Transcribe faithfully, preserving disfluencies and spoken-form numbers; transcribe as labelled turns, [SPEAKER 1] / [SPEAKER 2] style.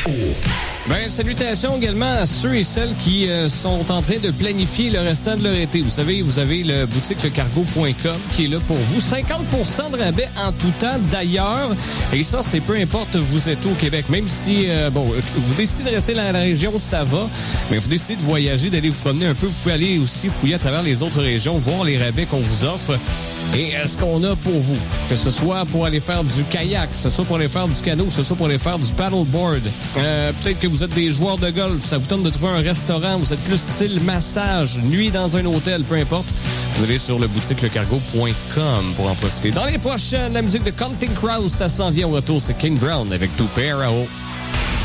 [SPEAKER 1] Ben, salutations également à ceux et celles qui euh, sont en train de planifier le restant de leur été. Vous savez, vous avez le boutique le cargo point com qui est là pour vous. cinquante pour cent de rabais en tout temps d'ailleurs. Et ça, c'est peu importe où vous êtes au Québec. Même si, euh, bon, vous décidez de rester dans la région, ça va. Mais vous décidez de voyager, d'aller vous promener un peu. Vous pouvez aller aussi fouiller à travers les autres régions, voir les rabais qu'on vous offre. Et ce qu'on a pour vous, que ce soit pour aller faire du kayak, que ce soit pour aller faire du canot, que ce soit pour aller faire du paddleboard. Euh, peut-être que vous êtes des joueurs de golf, ça vous tente de trouver un restaurant, vous êtes plus style massage, nuit dans un hôtel, peu importe. Vous allez sur le boutique le cargo point com pour en profiter. Dans les prochaines, la musique de Counting Crows, ça s'en vient au retour, c'est King Brown avec Two Pair à haut.